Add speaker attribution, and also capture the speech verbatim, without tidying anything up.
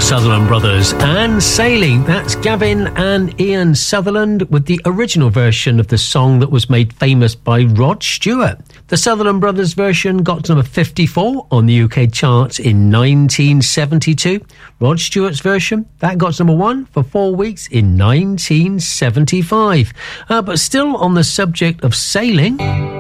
Speaker 1: Sutherland Brothers and Sailing. That's Gavin and Ian Sutherland with the original version of the song that was made famous by Rod Stewart. The Sutherland Brothers version got to number fifty-four on the U K charts in nineteen seventy-two. Rod Stewart's version, that got to number one for four weeks in nineteen seventy-five. Uh, but still on the subject of sailing...